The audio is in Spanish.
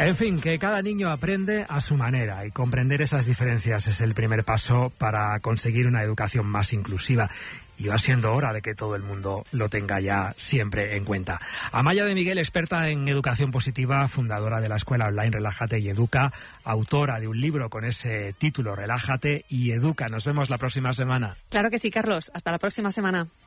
En fin, que cada niño aprende a su manera y comprender esas diferencias es el primer paso para conseguir una educación más inclusiva. Y va siendo hora de que todo el mundo lo tenga ya siempre en cuenta. Amaya de Miguel, experta en educación positiva, fundadora de la escuela online Relájate y Educa, autora de un libro con ese título, Relájate y Educa. Nos vemos la próxima semana. Claro que sí, Carlos. Hasta la próxima semana.